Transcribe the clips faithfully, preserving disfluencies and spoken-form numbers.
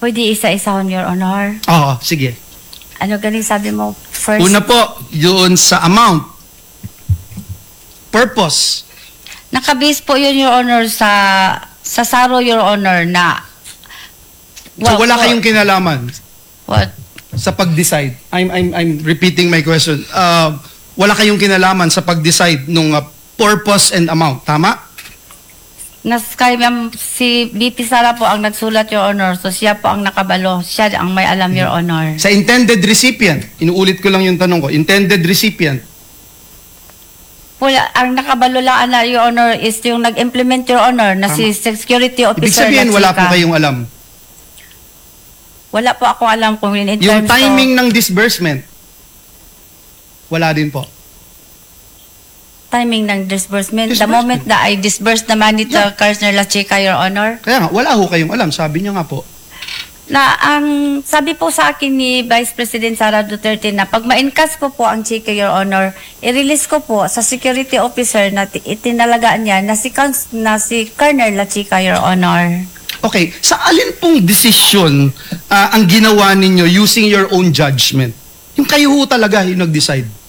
Pwede isa-isahon, Your Honor. Oo, sige. Ano galing sabi mo? First, Una po, yun sa amount. Purpose. nakabase po yun, Your Honor, sa sa Saro, Your Honor, na... So wala kayong kinalaman What? sa pag-decide. I'm, I'm, I'm repeating my question. Uh, wala kayong kinalaman sa pag-decide nung uh, purpose and amount. Tama? Nas kay ma'am, si B P Sara po ang nagsulat, Your Honor. So siya po ang nakabalo. Siya ang may alam, Your Honor. Sa intended recipient, inuulit ko lang yung tanong ko, intended recipient, Wala, ang nakabalo lang, ana, Your Honor, is yung nag-implement, Your Honor, na si security officer. ibig sabihin na wala chika. po kayong alam. Wala po ako alam kung in, in Yung terms timing of, ng disbursement, wala din po. timing ng disbursement. The Disbursement. moment na I disburse the money to Yeah. Colonel La Chica, Your Honor, Kaya nga, wala ho kayong alam. Sabi niya nga po. na ang sabi po sa akin ni Vice President Sara Duterte na pag ma-encash ko po ang cheque, Your Honor, i-release ko po sa security officer na ti- itinalagaan niya na si, Cons- na si Colonel La Chica, Your Honor. Okay, sa alin pong desisyon ah, ang ginawa ninyo using your own judgment? Yung kayo ho talaga yung nag-decide.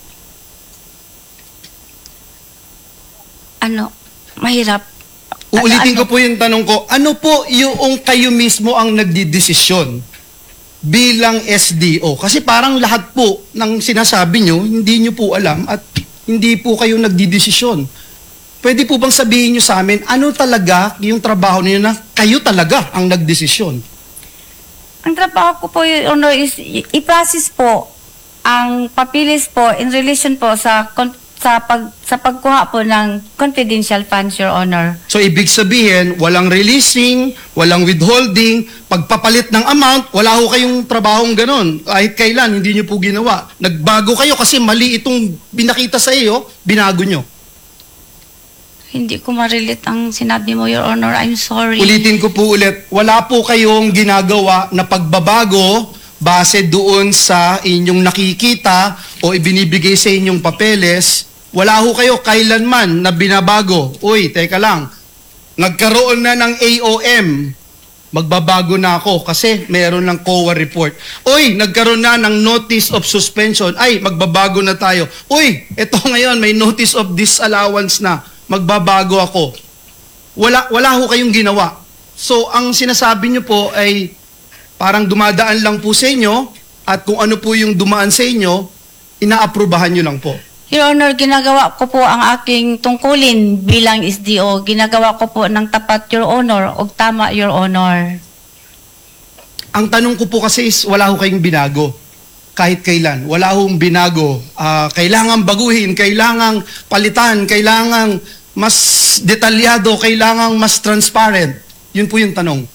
Ano, mahirap. Uulitin Ano- ko po yung tanong ko, ano po yung kayo mismo ang nagdidesisyon bilang S D O? Kasi parang lahat po ng sinasabi nyo, hindi nyo po alam at hindi po kayo nagdidesisyon. Pwede po bang sabihin nyo sa amin, ano talaga yung trabaho niyo na kayo talaga ang nagdesisyon? Ang trabaho ko po, Your Honor, is i- i-process po ang papilis po in relation po sa con- sa pag sa pagkuha po ng confidential funds, Your Honor. So ibig sabihin, walang releasing, walang withholding, pagpapalit ng amount, wala ho kayong trabahong ganon. Kahit kailan, hindi nyo po ginawa. Nagbago kayo kasi mali itong binakita sa iyo, binago nyo. Hindi ko ma-relate ang sinabi mo, Your Honor. I'm sorry. Ulitin ko po ulit, wala po kayong ginagawa na pagbabago base doon sa inyong nakikita o ibinibigay sa inyong papeles. Wala ho kayo kailanman na binabago. Uy, teka lang, nagkaroon na ng A O M, magbabago na ako kasi meron ng C O A report. Uy, nagkaroon na ng notice of suspension, ay, magbabago na tayo. Uy, eto ngayon, may notice of disallowance na, magbabago ako. Wala, wala ho kayong ginawa. So, ang sinasabi nyo po ay parang dumadaan lang po sa inyo at kung ano po yung dumaan sa inyo, inaaprubahan nyo lang po. Your Honor, ginagawa ko po ang aking tungkulin bilang S D O. Ginagawa ko po ng tapat, Your Honor, o tama, Your Honor. Ang tanong ko po kasi is, wala ho kayong binago. Kahit kailan. Wala hong binago. Ah, kailangan baguhin, kailangan palitan, kailangan mas detalyado, kailangan mas transparent. Yun po yung tanong.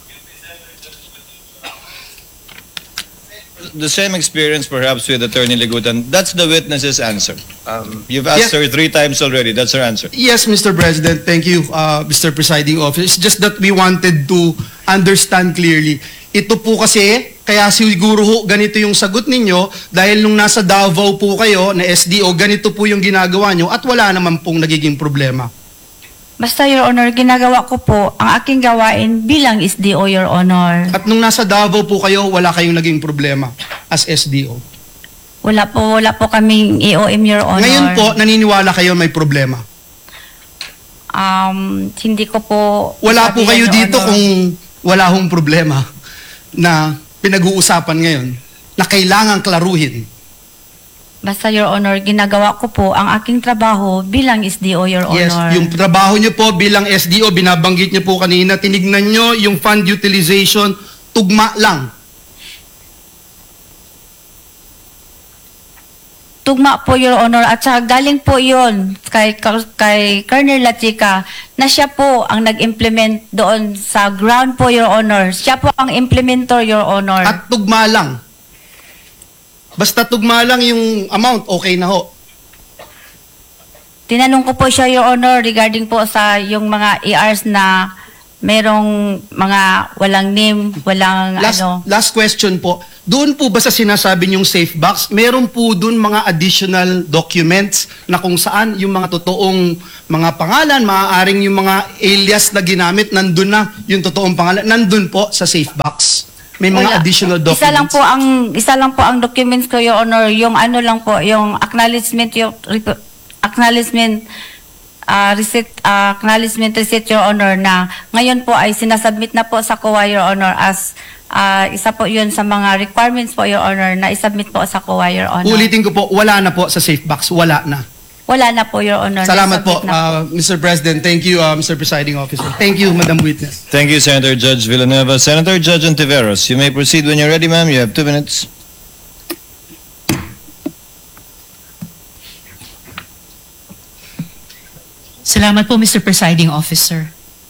The same experience perhaps with Attorney Legutan. That's the witness's answer. Um, you've asked Yeah. her three times already. That's her answer. Yes, Mister President. Thank you, uh, Mister Presiding Officer. It's just that we wanted to understand clearly. Ito po kasi, kaya siguro ho, ganito yung sagot ninyo dahil nung nasa Davao po kayo na S D O, ganito po yung ginagawa nyo at wala naman pong nagiging problema. Basta, Your Honor, ginagawa ko po ang aking gawain bilang S D O, Your Honor. At nung nasa Davao po kayo, wala kayong naging problema as S D O. Wala po, wala po kaming E O M, Your Honor. Ngayon po, naniniwala kayo may problema. Um, hindi ko po... Wala po sabihin, kayo Your dito Honor. kung wala hong problema na pinag-uusapan ngayon na kailangang klaruhin. Basta, Your Honor, ginagawa ko po ang aking trabaho bilang S D O, Your Yes, Honor. yung trabaho nyo po bilang S D O, binabanggit nyo po kanina, tinignan nyo yung fund utilization, tugma lang. Tugma po, Your Honor, at saka galing po yon kay, kay Colonel La Chica na siya po ang nag-implement doon sa ground po, Your Honor. Siya po ang implementor, Your Honor. At tugma lang. Basta tugma lang yung amount, okay na ho. Tinanong ko po siya, Your Honor, regarding po sa yung mga E Rs na merong mga walang name, walang Last, ano. last question po. Doon po ba sa sinasabi niyong safe box, meron po doon mga additional documents na kung saan yung mga totoong mga pangalan, maaaring yung mga alias na ginamit, nandun na yung totoong pangalan, nandun po sa safe box. May mga Wala. additional documents? Isa lang po ang isa lang po ang documents ko, Your Honor, yung ano lang po, yung acknowledgement yung rep- acknowledgement uh, receipt uh, acknowledgement receipt, Your Honor, na ngayon po ay sinasubmit na po sa C O A, Your Honor, as uh, isa po yun sa mga requirements po, Your Honor, na isubmit po sa C O A, Your Honor. Ulitin ko po, wala na po sa safe box. Wala na. Wala na po, Your Honor. Salamat po, Nasubmit na uh, Mister President. Thank you, uh, Mister Presiding Officer. Thank you, Madam Witness. Thank you, Senator Judge Villanueva. Senator Judge Ontiveros, you may proceed when you're ready, ma'am. You have two minutes. Salamat po, Mister Presiding Officer.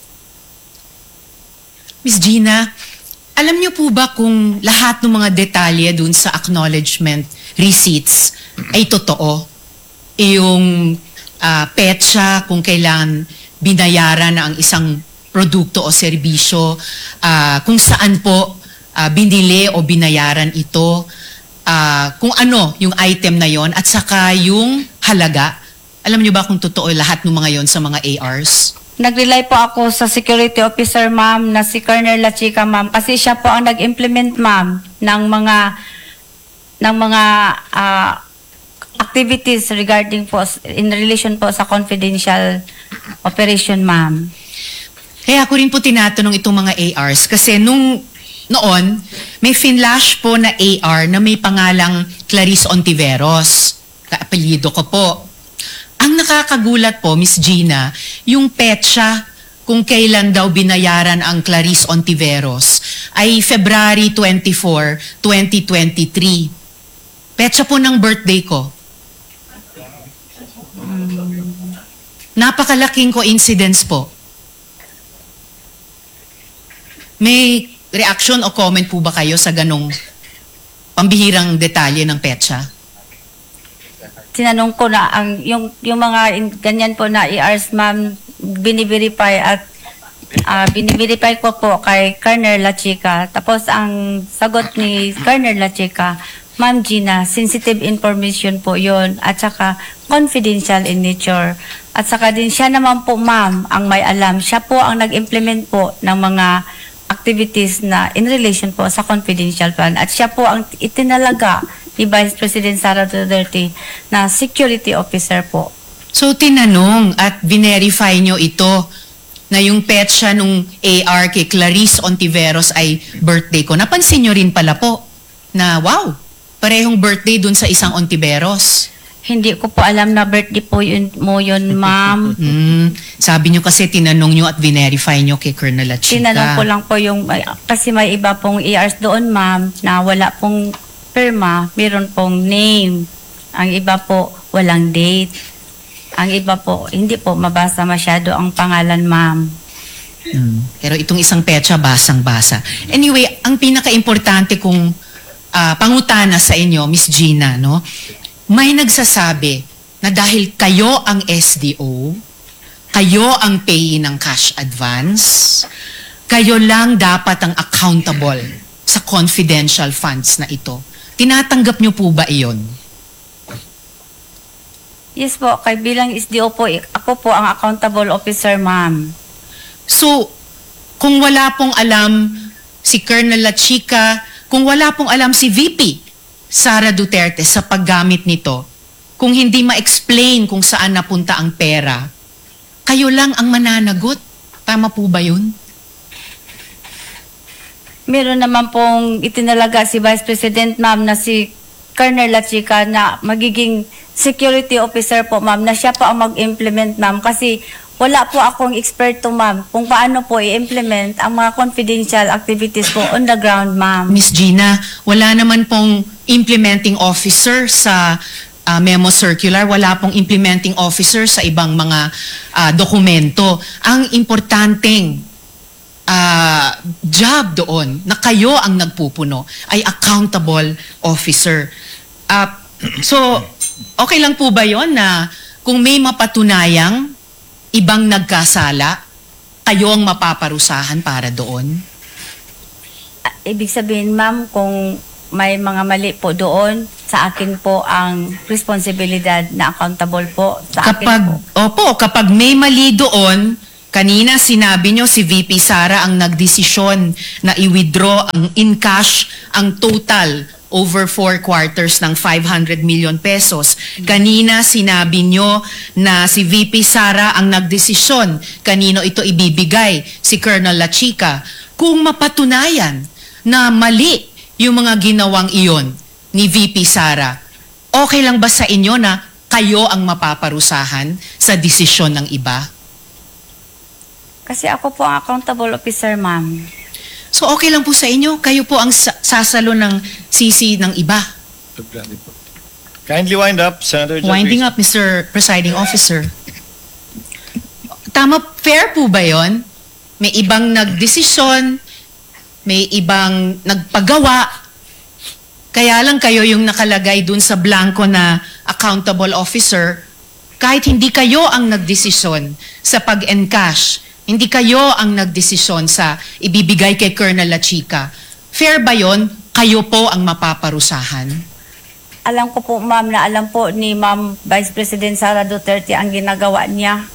Miss Gina, alam niyo po ba kung lahat ng mga detalye dun sa acknowledgement receipts ay totoo? E yung ah, petsa kung kailan binayaran ang isang produkto o serbisyo, ah, kung saan po ah, binili o binayaran ito, ah, kung ano yung item na yon at saka yung halaga. Alam niyo ba kung totoo lahat ng mga yon sa mga A Rs? Nag-rely po ako sa security officer, ma'am, na si Colonel La Chica, ma'am, kasi siya po ang nag-implement, ma'am, ng mga ng mga ah, activities regarding po in relation po sa confidential operation, ma'am. Kaya ako rin po tinatanong itong mga A Rs kasi nung noon, may finlash po na A R na may pangalang Clarice Ontiveros. Kaapelyido ko po. Ang nakakagulat po, Miss Gina, yung petsa kung kailan daw binayaran ang Clarice Ontiveros ay February twenty-fourth, twenty twenty-three. Petsa po ng birthday ko. Napakalaking coincidence po. May reaction o comment po ba kayo sa ganong pambihirang detalye ng petsa? Tinanong ko na ang yung yung mga in- ganyan po na A Rs, ma'am, biniverify at uh, biniverify ko po kay Colonel La Chica. Tapos ang sagot ni Colonel La Chica, Ma'am Gina, sensitive information po yon at saka confidential in nature. At saka din siya naman po, ma'am, ang may alam. Siya po ang nag-implement po ng mga activities na in relation po sa confidential plan. At siya po ang itinalaga ni Vice President Sara Duterte na security officer po. So tinanong at verify nyo ito na yung petsa nung A R kay Clarice Ontiveros ay birthday ko. Napansin nyo rin pala po na wow, parehong birthday dun sa isang Ontiveros. Hindi ko po alam na birthday po yun, mo yun, ma'am. Hmm, sabi nyo kasi tinanong nyo at verify nyo kay Colonel La Chica. Tinanong ko lang po yung, ay, kasi may iba pong A Rs doon, ma'am, na wala pong firma, meron pong name. Ang iba po, walang date. Ang iba po, hindi po mabasa masyado ang pangalan, ma'am. Hmm. Pero itong isang petsa, basang-basa. Anyway, ang pinaka-importante kong ah, pangutana sa inyo, Miss Gina, no? May nagsasabi na dahil kayo ang S D O, kayo ang payee ng cash advance, kayo lang dapat ang accountable sa confidential funds na ito. Tinatanggap niyo po ba iyon? Yes po, kay bilang S D O po, ako po ang accountable officer, ma'am. So, kung wala pong alam si Colonel La Chica, kung wala pong alam si V P Sara Duterte sa paggamit nito, kung hindi ma-explain kung saan napunta ang pera, kayo lang ang mananagot. Tama po ba yun? Meron naman pong itinalaga si Vice President, ma'am, na si Colonel La Chica na magiging security officer po, ma'am, na siya po ang mag-implement, ma'am, kasi wala po akong eksperto, ma'am, kung paano po i-implement ang mga confidential activities po on the ground, ma'am. Miss Gina, wala naman pong implementing officer sa ah, memo circular, wala pong implementing officer sa ibang mga ah, dokumento. Ang importanteng ah, job doon na kayo ang nagpupuno ay accountable officer. Ah, so, okay lang po ba yon na kung may mapatunayang ibang nagkasala, kayo ang mapaparusahan para doon? Ah, Ibig sabihin, ma'am, kung may mga mali po doon, sa akin po ang responsibilidad na accountable po sa akin Kapag, po. opo, kapag may mali doon, Kanina sinabi nyo si V P Sara ang nagdesisyon na i-withdraw ang in cash ang total over four quarters ng five hundred million pesos. Kanina sinabi nyo na si V P Sara ang nagdesisyon kanino ito ibibigay, si Colonel La Chica. Kung mapatunayan na mali yung mga ginawang iyon ni V P Sara, okay lang ba sa inyo na kayo ang mapaparusahan sa desisyon ng iba? Kasi ako po ang accountable officer, ma'am. So okay lang po sa inyo, kayo po ang sa- sasalo ng sisi ng iba. Kindly wind up, Senator Judge. Winding up, Mister Presiding Officer. Tama, fair po ba yon? May ibang nagdesisyon, may ibang nagpagawa, kaya lang kayo yung nakalagay dun sa blanco na accountable officer, kahit hindi kayo ang nagdesisyon sa pag-encash, hindi kayo ang nagdesisyon sa ibibigay kay Colonel La Chica. Fair ba yon? Kayo po ang mapaparusahan? Alam ko po, ma'am, na alam po ni Ma'am Vice President Sara Duterte ang ginagawa niya.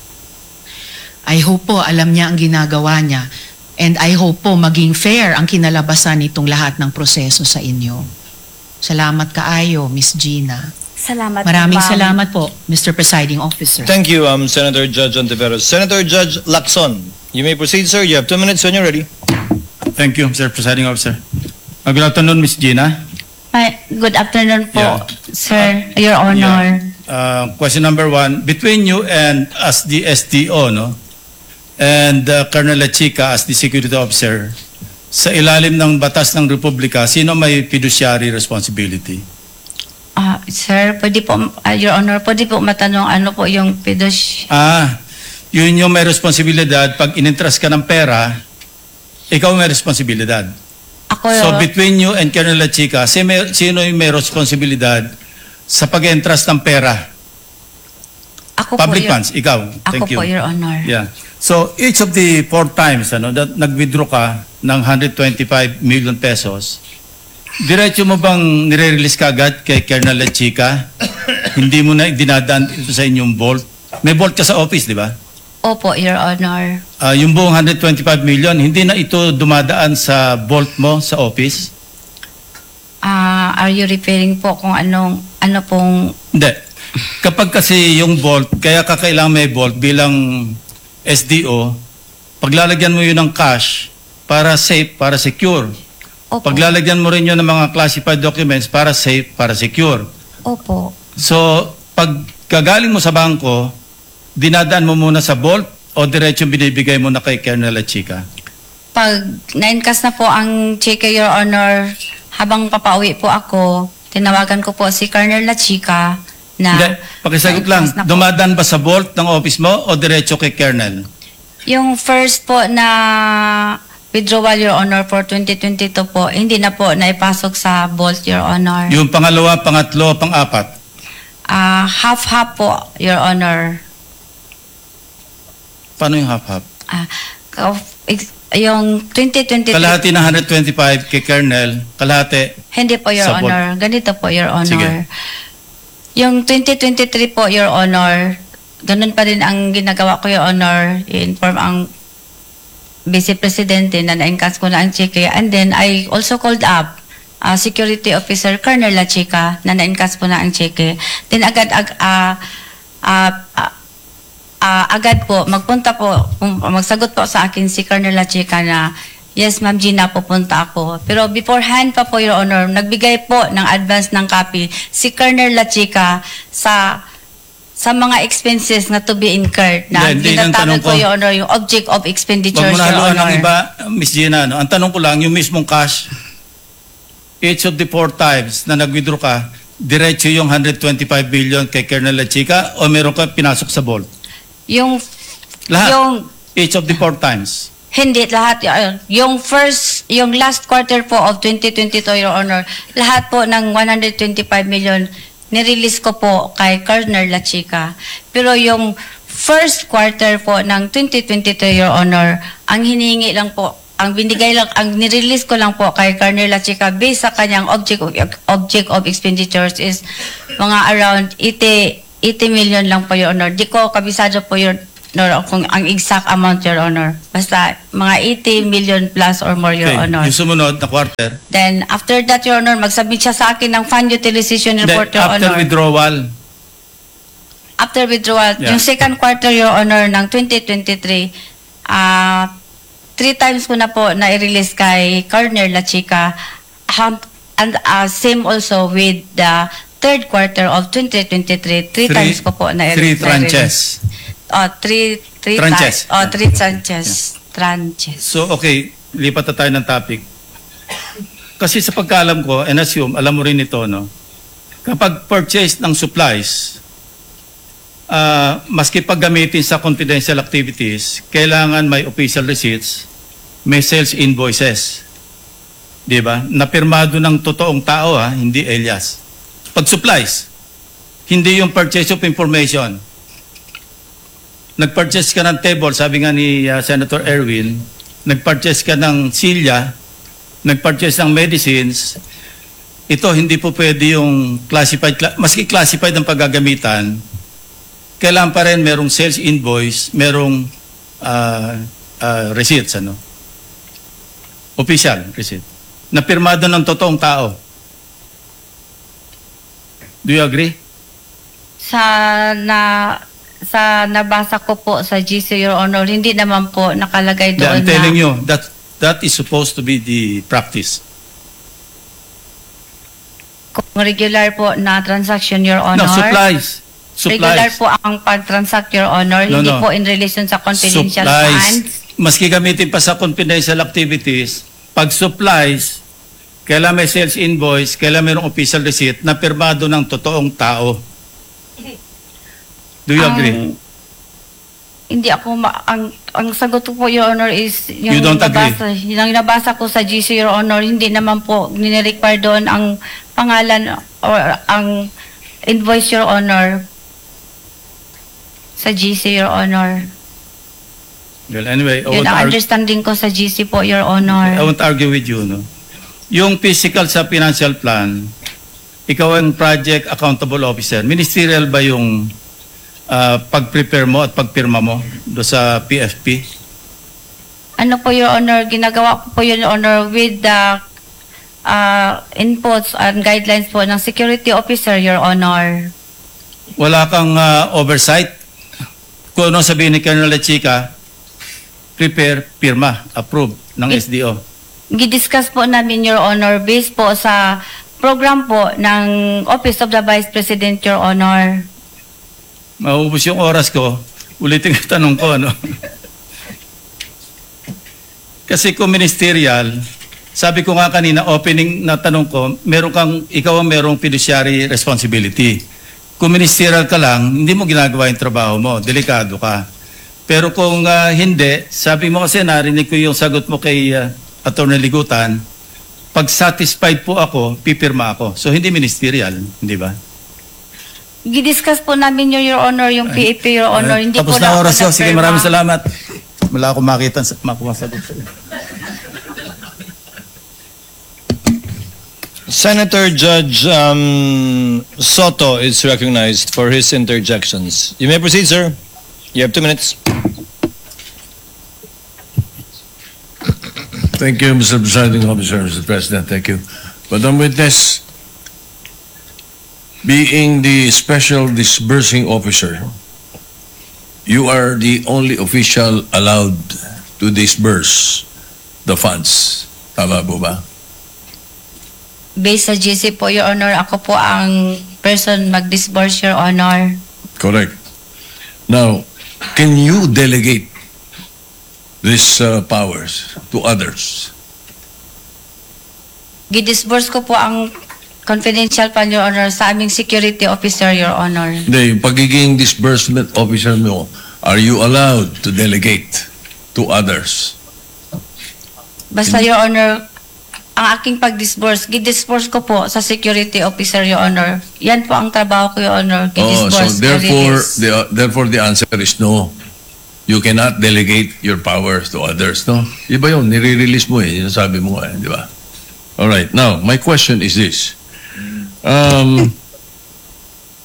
I hope po alam niya ang ginagawa niya. And I hope po maging fair ang kinalabasan nitong lahat ng proseso sa inyo. Salamat kaayo, Miss Gina. Salamat Maraming po, ma'am. salamat po, Mister Presiding Officer. Thank you, um, Senator Judge Ontiveros. Senator Judge Lacson, you may proceed, sir. You have two minutes when you're ready. Thank you, Mister Presiding Officer. Uh, good afternoon, Miss Gina. Ay, good afternoon po, Yeah. sir, Your Honor. Uh, question number one, between you and as the S D O, no, and uh, Colonel La Chica as the security officer, sa ilalim ng batas ng Republika, sino may fiduciary responsibility? Ah, sir, pwede po, ah, Your Honor, pwede po matanong ano po yung fiduci... Ah, yun yung may responsibilidad. Pag inintrust ka ng pera, ikaw may responsibilidad. Ako, So between you and Colonel La Chica, si may, sino yung may responsibilidad sa pag-entrust ng pera? ako po, Public Your- funds, ikaw. Ako Thank you. po, Your Honor. Yeah. So each of the four times ano that nag-withdraw ka ng one hundred twenty-five million pesos, diretso mo bang nire-release ka agad kay Colonel La Chica? Hindi mo na dinadaan ito sa inyong vault? May vault ka sa office, di ba? Opo, Your Honor. Ah, yung buong one hundred twenty-five million, hindi na ito dumadaan sa vault mo sa office? Ah, are you referring po kung anong, ano pong... Hindi. Kapag kasi yung vault, kaya kakailangan may vault bilang S D O, paglalagyan mo yun ng cash para safe, para secure. Opo. Paglalagyan mo rin yun ng mga classified documents para safe, para secure. Opo. So, pag gagaling mo sa bangko, dinadaan mo muna sa vault o diretso binibigay mo na kay Colonel La Chica? Pag na-encash na po ang cheque, Your Honor, habang papauwi po ako, tinawagan ko po si Colonel La Chica na... Hindi, pakisagot lang, na-encash na po. dumadaan ba sa vault ng office mo o diretso kay Colonel? Yung first po na withdrawal, Your Honor, for twenty twenty-two po, hindi na po naipasok sa vault, Your Honor. Yung pangalawa, pangatlo, pang-apat? Ah, half-half po, Your Honor. Paano yung half-half? Ah, ka- ex- yung twenty twenty-three, Kalahati ng one hundred twenty-five kay Colonel, kalahati. hindi po, Your Sa vault. Honor. Ganito po, Your Honor. Sige. Yung twenty twenty-three po, Your Honor, ganun pa rin ang ginagawa ko, Your Honor. I-inform ang Vice Presidente na na-encash ko na ang cheque. And then, I also called up uh, Security Officer Colonel La Chica na na-encash po na ang cheque. Then, agad, ag, uh, uh, uh, uh, agad po, magpunta po, um, magsagot po sa akin si Colonel La Chica na, yes, Ma'am Gina, pupunta ako. Pero beforehand pa po, Your Honor, nagbigay po ng advance ng copy si Colonel La Chica sa sa mga expenses na to be incurred na Hindi, hindi ang ginatawag tanong ko, ko. Your Honor, yung object of expenditures, Huwag mo na Your haluan Honor. ng iba, Miss Gina. No? Ang tanong ko lang, yung mismong cash, each of the four times na nag-withdraw ka, diretso yung one hundred twenty-five billion kay Colonel La Chica o meron ka pinasok sa vault? Yung, Lahat. yung, Each of the four times. hindi, lahat, Your- yung first, yung last quarter po of twenty twenty-two, Your Honor, lahat po ng one hundred twenty-five million, nirelease ko po kay Colonel La Chica. Pero yung first quarter po ng twenty twenty-two, Your Honor, ang hiningi lang po, ang binigay lang, ang nirelease ko lang po kay Colonel La Chica based sa kanyang object of, object of expenditures is mga around eighty million lang po, Your Honor. Di ko kabisado po, Your, Honor, kung ang exact amount, Your Honor. Basta mga eighty million plus or more, Your Okay, Honor. yung sumunod na quarter. Then, after that, Your Honor, mag-submit siya sa akin ng fund utilization Then, report, Your after Honor. withdrawal, After withdrawal, Yeah. yung second quarter, Your Honor, ng twenty twenty-three, ah, three times ko na po na-release kay Colonel La Chica, um, and uh, same also with the third quarter of twenty twenty-three, three, times ko po Three na-release. tranches. Oh, three, three Tranches. times. Oh, three tranches. Tranches. So, okay, lipat na tayo ng topic. Kasi sa pagkaalam ko, and assume, alam mo rin ito, no? Kapag purchase ng supplies, ah, maski paggamitin sa confidential activities, kailangan may official receipts, may sales invoices. Di ba? Napirmado ng totoong tao, ha? Hindi alias. Pag supplies, hindi yung purchase of information. Nag-purchase ka ng table, sabi nga ni uh, Senator Erwin, nag-purchase ka ng silya, nag-purchase ng medicines, ito hindi po pwede yung classified, cla- maski classified ang paggagamitan, kailangan pa rin merong sales invoice, merong uh, uh, receipts, ano? Official receipt. Na pirmado ng totoong tao. Do you agree? Sa na sa nabasa ko po sa G C, Your Honor, hindi naman po nakalagay Yeah, doon I'm telling na you, that, that is supposed to be the practice. kung regular po na transaction, Your Honor. No, supplies. Regular Supplies. po ang pag-transact, Your Honor, No, hindi no. po in relation sa confidential Supplies. funds. Maski gamitin pa sa confidential activities, pag supplies, kailangan may sales invoice, kailangan mayroong official receipt na pirmado ng totoong tao. Do you Ang- agree? Hindi ako, ma- ang, ang sagot ko po, Your Honor, is yung You don't agree? nabasa, yung nabasa ko sa G C, Your Honor, hindi naman po nire-require doon ang pangalan or ang invoice, Your Honor, sa G C, Your Honor. Well, anyway, I Yun won't, ang argue, understanding ko sa G C po, Your Honor. I won't argue with you. No? Yung physical sa financial plan, ikaw ang project accountable officer. Ministerial ba yung uh, pag-prepare mo at pagpirma mo do sa P F P? Ano po, Your Honor, ginagawa ko po, Your Honor, with the uh, inputs and guidelines po ng security officer, Your Honor. Wala kang uh, oversight? Kung ano sabihin ni Colonel La Chica, prepare, pirma, approve ng S D O. Gidiscuss po namin, Your Honor, based po sa program po ng Office of the Vice President, Your Honor. Maubos yung oras ko, ulitin ang tanong ko, ano? Kasi kung ministerial, sabi ko nga kanina, opening na tanong ko, meron kang, ikaw ang merong fiduciary responsibility. Kung ministerial ka lang, hindi mo ginagawa yung trabaho mo, delikado ka. Pero kung ah, hindi, sabi mo kasi narinig ko yung sagot mo kay uh, Attorney Ligutan, pag satisfied po ako, pipirma ako. So hindi ministerial, hindi ba? Gidiscuss po namin, Your, Your Honor, yung P A P, Your Honor. Hindi Tapos po na ako oras yun. Sige, nagpirma. maraming salamat. Wala akong makita, makuha sagot sa'yo. Senator Judge um, Soto is recognized for his interjections. You may proceed, sir. You have two minutes. Thank you, Mister Presiding Officer, Mister President. Thank you. Madam Witness, being the Special Disbursing Officer, you are the only official allowed to disburse the funds. Tama po ba? Based sa G C po, Your Honor, ako po ang person mag-disburse, Your Honor. Correct. Now, can you delegate these uh, powers to others? Gidisburse ko po ang confidential fund, Your Honor, sa aming security officer, Your Honor. Hindi, yung pagiging disbursement officer mo, are you allowed to delegate to others? Basta, Your Honor, ang aking pag-disburse, gidisburse ko po sa security officer, Your Honor. Yan po ang trabaho ko, Your Honor. Oh, Gidisburse, so therefore, release. the, therefore the answer is no. You cannot delegate your powers to others, no? Iba yun, nire-release mo eh, yung sabi mo eh, di ba? Alright, now, my question is this. Um,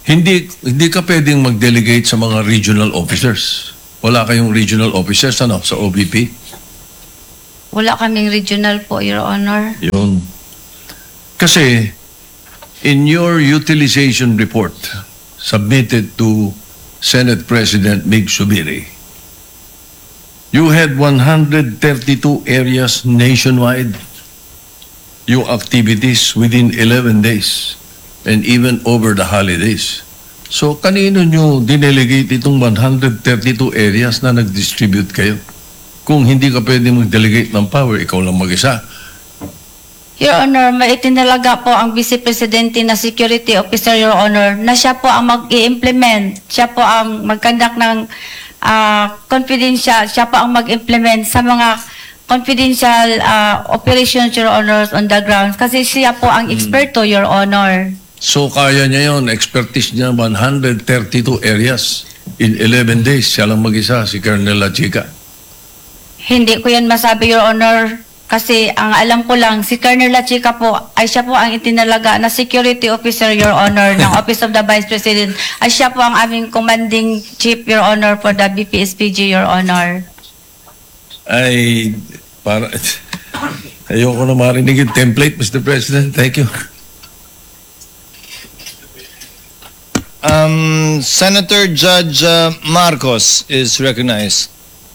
Hindi hindi ka pwedeng mag-delegate sa mga regional officers. Wala kayong regional officers ano sa O B P? Wala kaming regional po, Your Honor. Yun. Kasi in your utilization report submitted to Senate President Mig Subiri, you had one hundred thirty-two areas nationwide. Yung activities within eleven days and even over the holidays. So, kanino nyo dinelegate itong one hundred thirty-two areas na nag-distribute kayo? Kung hindi ka pwede mag-delegate ng power, ikaw lang mag-isa. Your Honor, may itinalaga po ang Vice Presidente na Security Officer, Your Honor, na siya po ang mag-i-implement. Siya po ang mag-conduct ng ah, confidential, siya po ang mag-implement sa mga confidential ah, operations, Your Honor, on the ground. Kasi siya po ang eksperto, Your Honor. So, kaya niya yon, expertise niya, one hundred thirty-two areas in eleven days. Siya lang mag-isa, si Colonel La Chica. Hindi ko yan masabi, Your Honor. Kasi ang alam ko lang, si Colonel La Chica po, ay siya po ang itinalaga na Security Officer, Your Honor, ng Office of the Vice President. Ay siya po ang aming Commanding Chief, Your Honor, for the B P S P G, Your Honor. Ay, para, ayoko na marinig yung template, Mister President. Thank you. Um, Senator Judge uh, Marcos is recognized.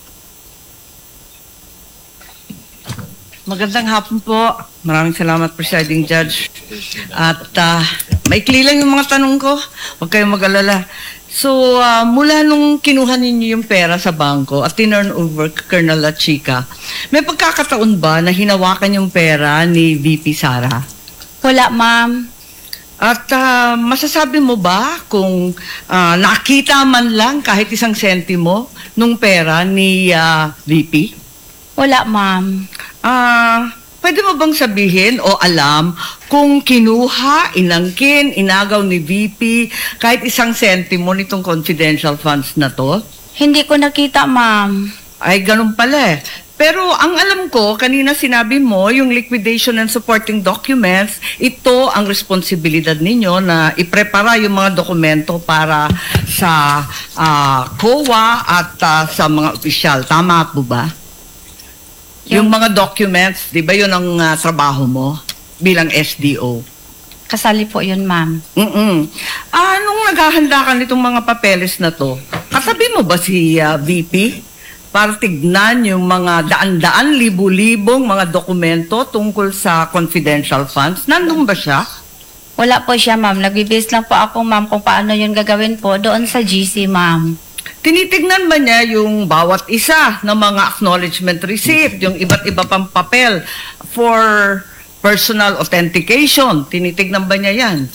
Magandang hapon po. Maraming salamat, Presiding Judge. At uh, maikli lang yung mga tanong ko. Huwag kayong mag-alala. So, uh, mula nung kinuha ninyo yung pera sa bangko at tinurn over kay Colonel La Chica, may pagkakataon ba na hinawakan yung pera ni V P Sara? Wala, ma'am. At uh, masasabi mo ba kung uh, nakita man lang kahit isang sentimo nung pera ni uh, V P? Wala, ma'am. Ah, pwede mo bang sabihin o alam kung kinuha, inangkin, inagaw ni V P kahit isang sentimo nitong confidential funds na to? Hindi ko nakita, ma'am. Ay, ganun pala eh. Pero ang alam ko, kanina sinabi mo, yung liquidation and supporting documents, ito ang responsibilidad ninyo na iprepara yung mga dokumento para sa ah, C O A at ah, sa mga opisyal. Tama po ba? Yung mga documents, di ba yun ang ah, trabaho mo bilang S D O? Kasali po yun, ma'am. Mm-mm. Ah, nung naghahanda ka nitong mga papeles na to, katabi mo ba si ah, V P? Para tignan yung mga daan-daan, libu-libong mga dokumento tungkol sa confidential funds. Nandun ba siya? Wala po siya, ma'am. Nagbibase lang po ako, ma'am, kung paano yun gagawin po doon sa G C, ma'am. Tinitignan ba niya yung bawat isa ng mga acknowledgement receipt, yung iba't iba pang papel for personal authentication? Tinitignan ba niya yan?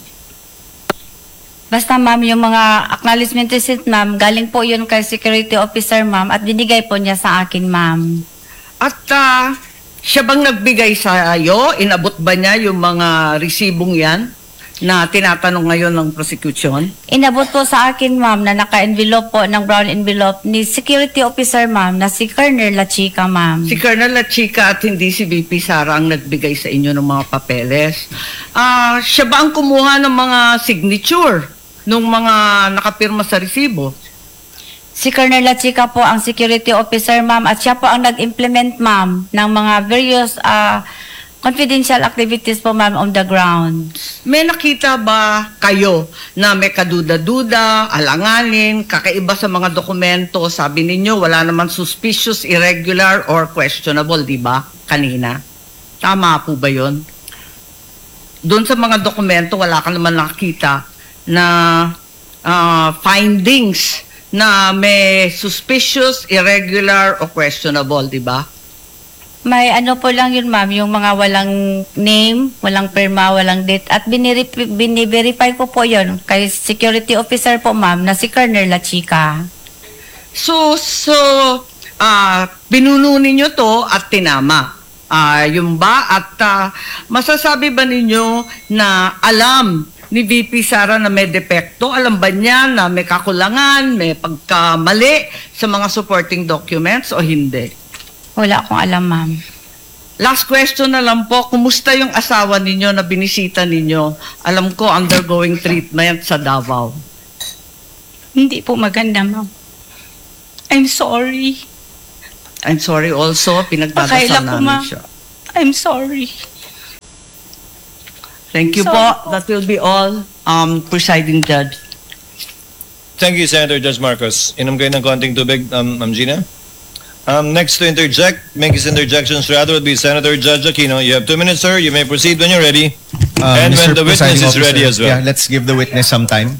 Basta, ma'am, yung mga acknowledgement receipt, ma'am, galing po yun kay security officer, ma'am, at binigay po niya sa akin, ma'am. At ah, siya bang nagbigay sa iyo? Inabot ba niya yung mga resibong yan na tinatanong ngayon ng prosecution? Inabot po sa akin, ma'am, na naka-envelope po ng brown envelope ni security officer, ma'am, na si Colonel La Chica, ma'am. Si Colonel La Chica at hindi si V P Sara ang nagbigay sa inyo ng mga papeles. Ah, siya ba ang kumuha ng mga signature nung mga nakapirma sa resibo? Si Colonel La Chica po ang security officer, ma'am, at siya po ang nag-implement, ma'am, ng mga various ah, confidential activities po, ma'am, on the ground. May nakita ba kayo na may kaduda-duda, alanganin, kakaiba sa mga dokumento? Sabi ninyo, wala naman suspicious, irregular, or questionable, di ba? Kanina. Tama po ba yun? Doon sa mga dokumento, wala ka naman nakita na ah, findings na may suspicious, irregular, or questionable, di ba? May ano po lang yun, ma'am, yung mga walang name, walang perma, walang date, at binirip- biniverify ko po yun kay security officer po, ma'am, na si Colonel La Chica. So, so, ah, binuno ninyo to at tinama. Ah, yung ba? At ah, masasabi ba ninyo na alam ni V P Sara na may depekto? Alam ba niya na may kakulangan, may pagkamali sa mga supporting documents o hindi? Wala akong alam, ma'am. Last question na lang po, kumusta yung asawa ninyo na binisita ninyo? Alam ko, undergoing treatment sa Davao. Hindi po maganda, ma'am. I'm sorry. I'm sorry also, pinagdadasal Pakaila po, namin ma'am. siya. I'm sorry. Thank you Sorry po. po. That will be all, um, presiding judge. Thank you, Senator Judge Marcos. Inom kayo ng konting tubig, um, Ma'am Gina. Um, next to interject, make his interjections rather would be Senator Judge Aquino. You have two minutes, sir. You may proceed when you're ready. Uh, and when Mister the witness Presiding is ready as Officer, well. Yeah, let's give the witness some time.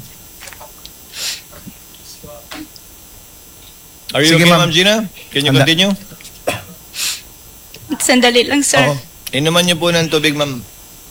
Are you Sige, okay, ma'am. Ma'am Gina? Can you Handa. continue? Sandali lang, sir. Oo. Inuman niyo po ng tubig, ma'am.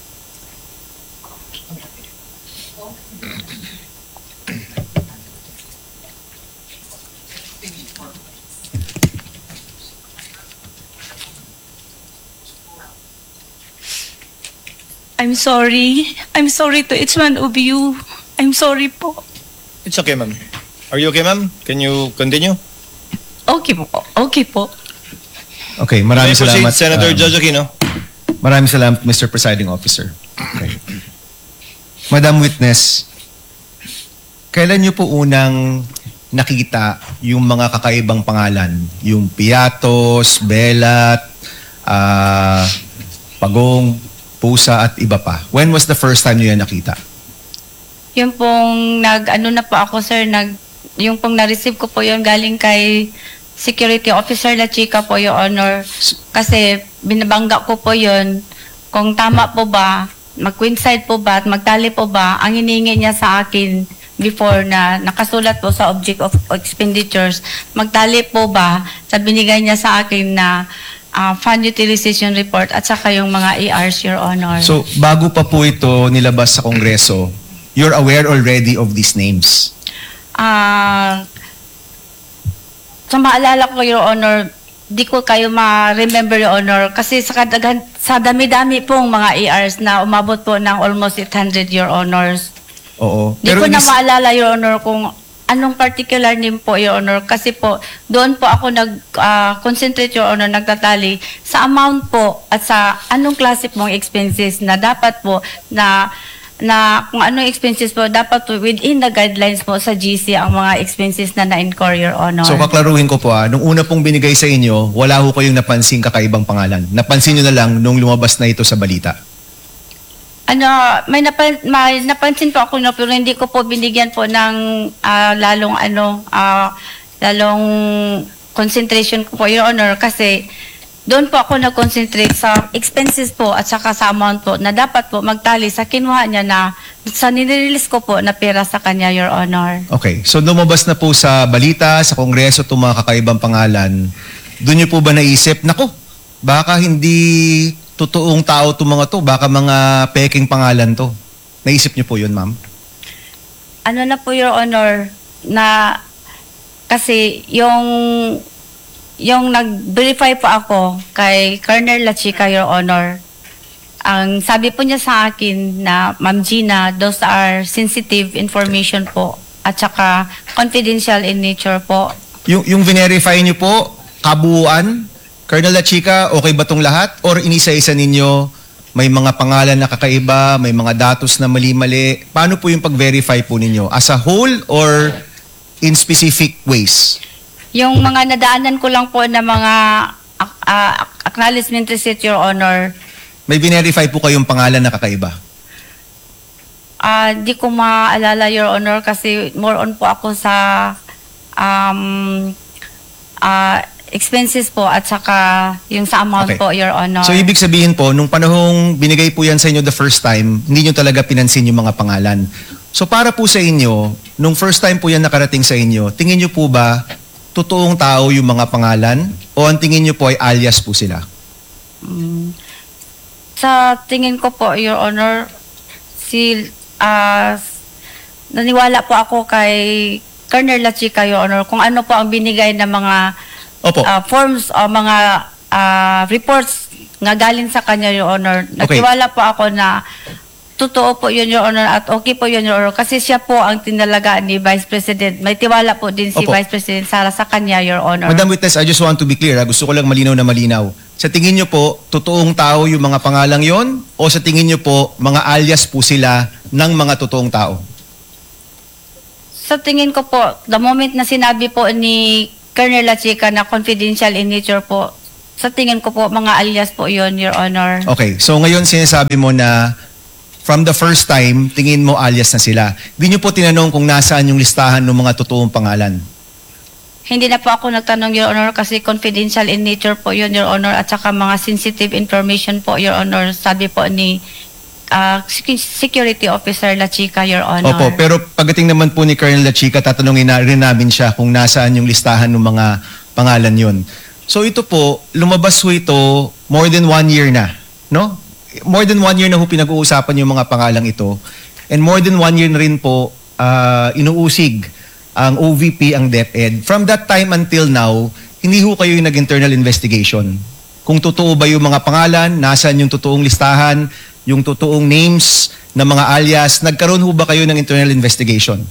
I'm sorry. I'm sorry to each one of you. I'm sorry po. It's okay, ma'am. Are you okay, ma'am? Can you continue? Okay po. Okay po. Okay, You maraming may proceed, salamat. Senator um, Judge Aquino. Maraming salamat, Mister Presiding Officer. Okay. Madam Witness, kailan niyo po unang nakita yung mga kakaibang pangalan? Yung Piatos, Belat, ah, Pagong, Pusa at iba pa. When was the first time niyo yan nakita? Yung pong nag, ano na po ako sir, nag, yung pong na-receive ko po yun galing kay Security Officer La Chica po, Your Honor. Kasi binabangga ko po yun kung tama po ba, mag-coincide po ba at magtali po ba ang hiningi niya sa akin before na nakasulat po sa object of expenditures, magtali po ba sa binigay niya sa akin na uh, fund utilization report at saka yung mga A Rs, Your Honor. So, bago pa po ito nilabas sa Kongreso, you're aware already of these names? Ah, sa maalala ko, Your Honor, di ko kayo ma-remember, Your Honor, kasi sa, kadaghan, sa dami-dami pong mga A Rs na umabot po ng almost eight hundred, Your Honors. Oo. Di ko na ibig- maalala, Your Honor, kung anong particular name po, Your Honor, kasi po, doon po ako nag-concentrate, Your Honor, nagtatali sa amount po at sa anong klase pong expenses na dapat po na na kung anong expenses po, dapat po within the guidelines po sa G C ang mga expenses na na-incur, Your Honor. So kaklaruhin ko po ah, nung una pong binigay sa inyo, wala ho kayong napansin kakaibang pangalan. Napansin nyo na lang nung lumabas na ito sa balita. Ano, may, napan, may napansin po ako, no, pero hindi ko po binigyan po ng ah, lalong ano, ah, lalong concentration ko po, Your Honor, kasi doon po ako nag-concentrate sa expenses po at saka sa amount po na dapat po magtali sa kinuha niya na sa nirelease ko po na pera sa kanya, Your Honor. Okay, so lumabas na po sa balita, sa Kongreso, itong mga kakaibang pangalan. Doon nyo po ba naisip, naku, baka hindi totoong tao itong mga to, baka mga peking pangalan to. Naisip nyo po yun, ma'am? Ano na po, Your Honor, na kasi yung yung nag-verify po ako kay Colonel La Chica, Your Honor, ang sabi po niya sa akin na, Ma'am Gina, those are sensitive information po at saka confidential in nature po. Yung, yung verify nyo po, kabuuan, Colonel La Chica, okay ba tong lahat? Or inisa-isa ninyo, may mga pangalan na kakaiba, may mga datos na mali-mali? Paano po yung pag-verify po ninyo? As a whole or in specific ways? Yung mga nadaanan ko lang po na mga uh, acknowledgement receipt, Your Honor, May verify po kayong pangalan na kakaiba? ah di ko maalala, Your Honor, kasi more on po ako sa um, ah, expenses po at saka yung sa amount Okay. po, Your Honor. So ibig sabihin po, nung panahong binigay po yan sa inyo the first time, hindi nyo talaga pinansin yung mga pangalan. So para po sa inyo, nung first time po yan nakarating sa inyo, tingin nyo po ba totoong tao yung mga pangalan o ang tingin nyo po ay alias po sila? Mm. Sa tingin ko po, Your Honor, si ah, naniwala po ako kay Colonel La Chica, Your Honor, kung ano po ang binigay na mga Opo. ah, forms o mga ah, reports nga galing sa kanya, Your Honor. Nagtiwala po ako na totoo po yun, Your Honor, at okay po yun, Your Honor, kasi siya po ang tinalaga ni Vice President. May tiwala po din si Opo. Vice President Sara sa kanya, Your Honor. Madam Witness, I just want to be clear. Ha? Gusto ko lang malinaw na malinaw. sa tingin nyo po, totoong tao yung mga pangalang yon o sa tingin nyo po, mga alias po sila ng mga totoong tao? Sa tingin ko po, the moment na sinabi po ni Colonel La Chica na confidential in nature po, sa tingin ko po, mga alias po yon, Your Honor. Okay, so ngayon sinasabi mo na from the first time, tingin mo alias na sila. Di nyo po tinanong kung nasaan yung listahan ng mga totoong pangalan? Hindi na po ako nagtanong, Your Honor, kasi confidential in nature po yun, Your Honor, at saka mga sensitive information po, Your Honor, sabi po ni uh, Security Officer La Chica, Your Honor. Opo, pero pagdating naman po ni Colonel La Chica, tatanungin na rin namin siya kung nasaan yung listahan ng mga pangalan yun. So ito po, lumabas po ito more than one year na, no? More than one year na po pinag-uusapan yung mga pangalang ito. And more than one year na rin po uh, inuusig ang O V P, ang DepEd. From that time until now, hindi ho kayo yung nag-internal investigation. Kung totoo ba yung mga pangalan, nasaan yung totoong listahan, yung totoong names ng mga alias, nagkaroon ho ba kayo ng internal investigation?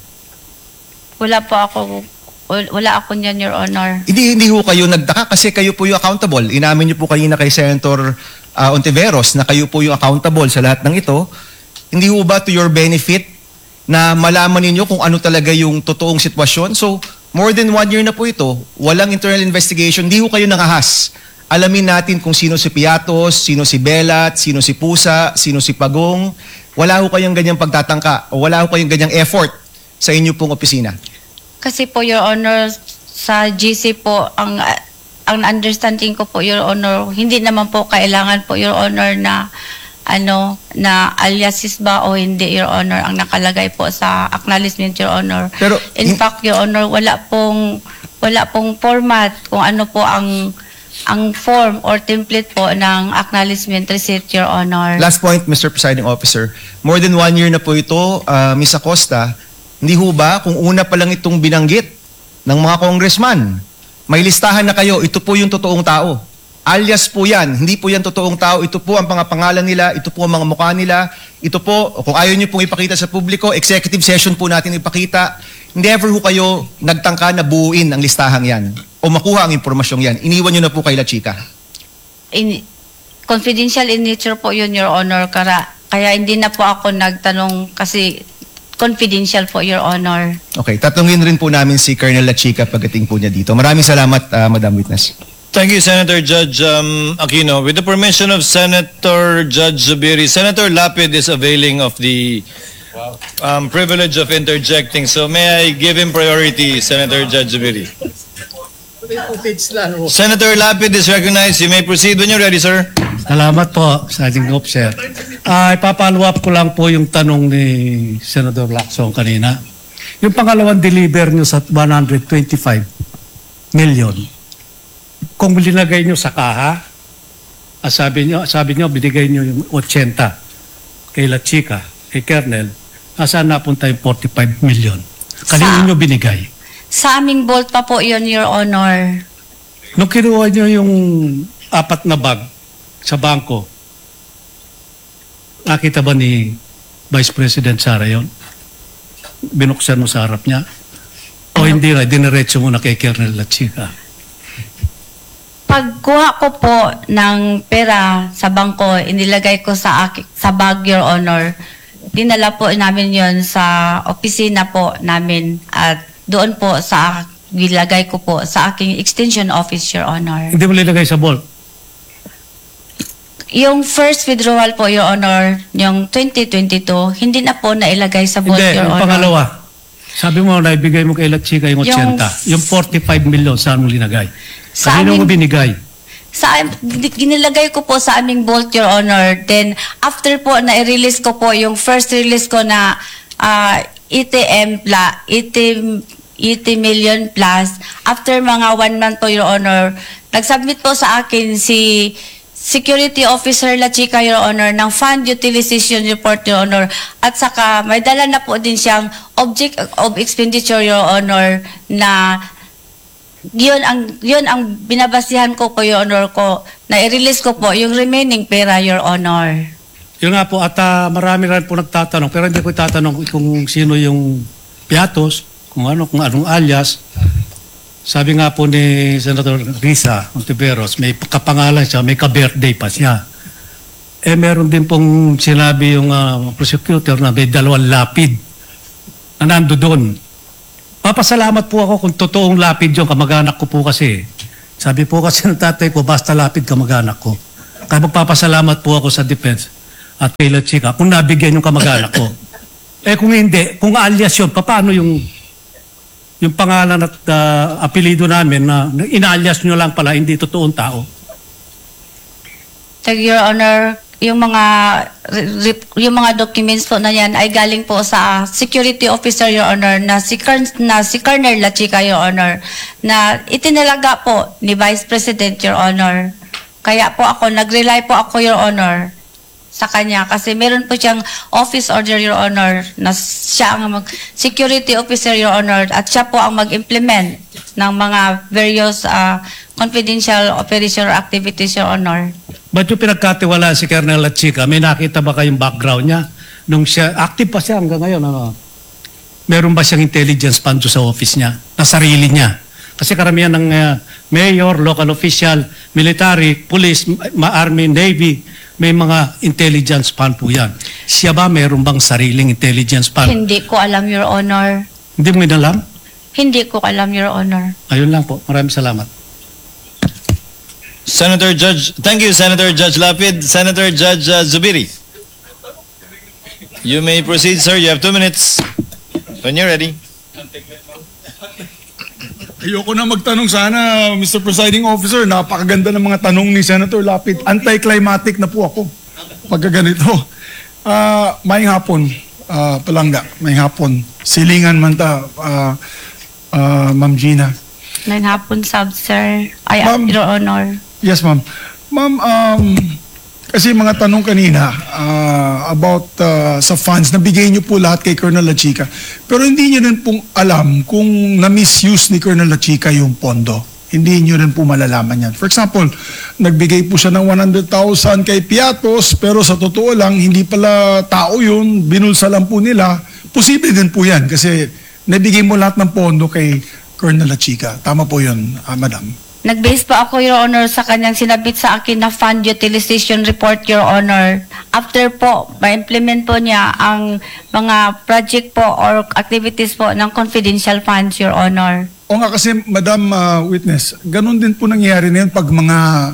Wala po ako, wala ako niyan, Your Honor. Hindi, hindi ho kayo nagtaka kasi kayo po yung accountable. Inamin niyo po kanina kay Senator uh, Ontiveros na kayo po yung accountable sa lahat ng ito. Hindi ho ba to your benefit na malaman ninyo kung ano talaga yung totoong sitwasyon? So, more than one year na po ito, walang internal investigation, hindi ho kayo nakahas. Alamin natin kung sino si Piatos, sino si Belat, sino si Pusa, sino si Pagong. Wala ho kayong ganyang pagtatangka o wala ho kayong ganyang effort sa inyo pong opisina. Kasi po, Your Honor, sa G C po, ang ang understanding ko po, Your Honor, hindi naman po kailangan po, Your Honor, na ano, na aliases ba o hindi, Your Honor, ang nakalagay po sa acknowledgement, Your Honor. Pero, in fact, Your Honor, wala pong wala pong format kung ano po ang ang form or template po ng acknowledgement receipt, Your Honor. Last point, Mister Presiding Officer. More than one year na po ito, uh, Miz Acosta, hindi ho ba kung una pa lang itong binanggit ng mga congressman, may listahan na kayo, ito po yung totoong tao. Alias po yan, hindi po yan totoong tao, ito po ang mga pangalan nila, ito po ang mga mukha nila, ito po, kung ayaw nyo pong ipakita sa publiko, executive session po natin ipakita, never ho kayo nagtangka na buuin ang listahang yan o makuha ang impormasyong yan. Iniwan nyo na po kay La Chica. In, confidential in nature po yun, Your Honor, kaya, kaya hindi na po ako nagtanong kasi confidential po, Your Honor. Okay, tatanungin rin po namin si Colonel La Chica pagdating po niya dito. Maraming salamat, uh, Madam Witness. Thank you, Senator Judge um, Aquino. With the permission of Senator Judge Zubiri, Senator Lapid is availing of the um, privilege of interjecting. So may I give him priority, Senator Judge Zubiri? Senator Lapid is recognized. You may proceed when you're ready, sir. Salamat po, Sergeant Officer. Uh, ipapalo up ko lang po yung tanong ni Senator Lacson kanina. Yung pangalawang deliver nyo sa one hundred twenty-five million, kung linagay nyo sa kaha, ah, sabi nyo, sabi nyo, binigay nyo yung eighty kay La Chica, kay Colonel, nasaan napunta yung forty-five million? Kanino Sa- nyo binigay? Sa aming vault pa po yun, Your Honor. Nung kinuha nyo yung apat na bag sa bangko, nakita ba ni Vice President Sara yun? Binuksan mo sa harap niya? O hindi na, diniretso mo na kay Colonel La Chica? Pagkuha ko po ng pera sa bangko, inilagay ko sa aki- sa bag, Your Honor. Dinala po namin yon sa opisina po namin at doon po sa gilagay ko po sa aking extension office, Your Honor. Hindi mo nilagay sa vault? Yung first withdrawal po, Your Honor, yung twenty twenty-two, hindi na po nailagay sa vault, Hindi, Your yung Honor. pangalawa. Sabi mo na ibigay mo kay La Chica yung eighty. Yung- Yung, forty-five million, saan mo linagay? Sa Kanino mo amin- binigay? Sa ginilagay ko po sa aming vault, Your Honor. Then after po na i-release ko po yung first release ko na ah, A T M pla eighty million plus, after mga one month po, Your Honor, nag-submit po sa akin si Security Officer La Chica, Your Honor, ng Fund Utilization Report, Your Honor, at saka may dala na po din siyang Object of Expenditure, Your Honor, na yun ang yun ang binabasihan ko po, Your Honor, ko na i-release ko po yung remaining pera, Your Honor. Yun nga po, at ah, marami rin po nagtatanong, pero hindi ko itatanong kung sino yung Piatos, kung ano, kung anong alias. sabi nga po ni Senator Risa Ontiveros, may kapangalan siya, may ka-birthday pa siya. Eh meron din pong sinabi yung uh, prosecutor na may dalawang lapid na nando doon. Papasalamat po ako kung totoong lapid yung kamag-anak ko po kasi. Sabi po kasi ng tatay ko, basta lapid kamag-anak ko. Kaya magpapasalamat po ako sa defense at kay La Chica kung nabigyan yung kamag-anak ko. Eh kung hindi, kung alias yun, paano yung yung pangalan at uh, apelido namin na inalias nyo lang pala, hindi totoong tao? Thank you, Your Honor. Yung mga re- yung mga documents po na yan ay galing po sa security officer, Your Honor, na si, Kern, na si Colonel La Chica, Your Honor, na itinalaga po ni Vice President, Your Honor. Kaya po ako, nag-rely po ako, Your Honor, sa kanya kasi meron po siyang office order, Your Honor, na siya ang mag security officer, Your Honor, at siya po ang mag-implement ng mga various uh, confidential operation or activities, Your Honor. Ba't yung pinagkatiwalaan si Colonel La Chica, may nakita ba kayong background niya? Nung siya, active pa siya hanggang ngayon, ano? Meron ba siyang intelligence fund sa office niya, na sarili niya? Kasi karamihan ng uh, mayor, local official, military, police, ma- army, navy, may mga intelligence fund po yan. Siya ba meron bang sariling intelligence fund? Hindi ko alam, Your Honor. Hindi mo inalam? Hindi ko alam, Your Honor. Ayun lang po. Maraming salamat. Senator Judge, thank you, Senator Judge Lapid. Senator Judge uh, Zubiri. You may proceed, sir. You have two minutes. When you're ready. Ayoko na magtanong sana, Mister Presiding Officer. Napakaganda ng mga tanong ni Senator Lapid. Anti-climatic na po ako pagka ganito. Uh, may hapon, uh, palangga, may hapon. Silingan man ta, uh, uh, Ma'am Gina. Nine hapon, sub, sir. Ay, Ma'am. Your Honor. Yes, ma'am. Ma'am, um, kasi mga tanong kanina uh, about uh, sa funds, nabigay niyo po lahat kay Colonel La Chica. Pero hindi niyo rin pong alam kung na-misuse ni Colonel La Chica yung pondo. Hindi niyo rin po malalaman yan. For example, nagbigay po siya ng one hundred thousand kay Piatos, pero sa totoo lang, hindi pala tao yun, binulsa lang po nila. Posible din po yan kasi nabigay mo lahat ng pondo kay Colonel La Chica. Tama po yun, uh, madam. Nag-base po ako, Your Honor, sa kanyang sinabit sa akin na fund utilization report, Your Honor. After po, ma-implement po niya ang mga project po or activities po ng confidential funds, Your Honor. O nga kasi, Madam uh, Witness, ganun din po nangyayari na yun pag mga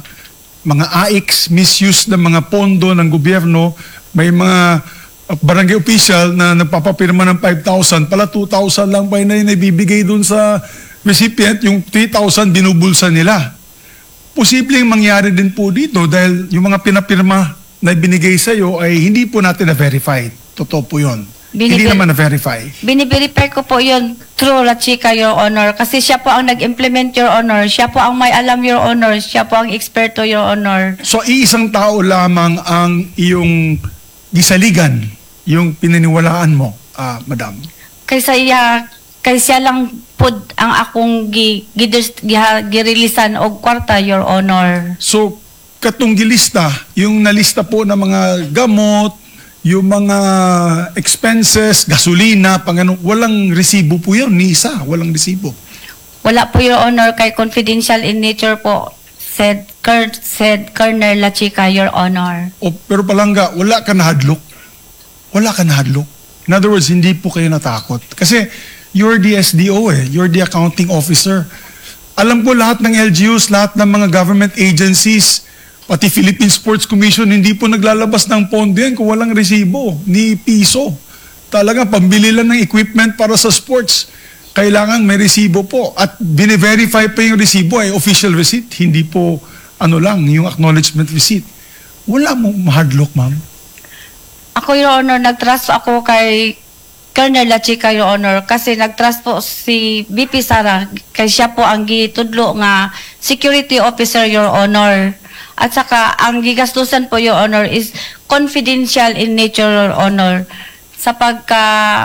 mga A I Cs, misuse ng mga pondo ng gobyerno, may mga uh, barangay official na nagpapapirma ng five thousand, pala two thousand lang pa yun na ibibigay dun sa recipient, yung three thousand binubulsa nila. Posibleng mangyari din po dito dahil yung mga pinapirma na binigay sa iyo ay hindi po natin na-verify. Totoo po yun. Hindi Biniver- naman na-verify. Biniverify ko po yun through La Chica, Your Honor. Kasi siya po ang nag-implement, Your Honor. Siya po ang may alam, Your Honor. Siya po ang eksperto, Your Honor. So, iisang tao lamang ang iyong gisaligan, yung pinaniwalaan mo, ah, Madam. Kaysa iya, kaysa lang po ang akong gi, gidis- giha- girilisan og kwarta, Your Honor. So, katong gilista, yung nalista po ng mga gamot, yung mga expenses, gasolina, pangano, walang resibo po yun, ni isa, walang resibo. Wala po, Your Honor, kay confidential in nature po, said, Cur- said Colonel La Chica, Your Honor. O, pero palangga, wala ka nahadlok. Wala ka nahadlok. In other words, hindi po kayo natakot. Kasi, you're the S D O eh. You're the accounting officer. Alam ko lahat ng L G Us, lahat ng mga government agencies, pati Philippine Sports Commission, hindi po naglalabas ng pondo yan kung walang resibo, ni piso. Talaga, pambili lang ng equipment para sa sports. Kailangan may resibo po. At bine-verify pa yung resibo ay official receipt. Hindi po, ano lang, yung acknowledgement receipt. Wala mong mahadlock, ma'am. Ako, Your Honor, nag-trust ako kay Colonel La Chica, Your Honor, kasi nag-trust po si B P Sara, kay siya po ang gitudlo nga security officer, Your Honor. At saka, ang gigastusan po, Your Honor, is confidential in nature, Your Honor. Sa pagka,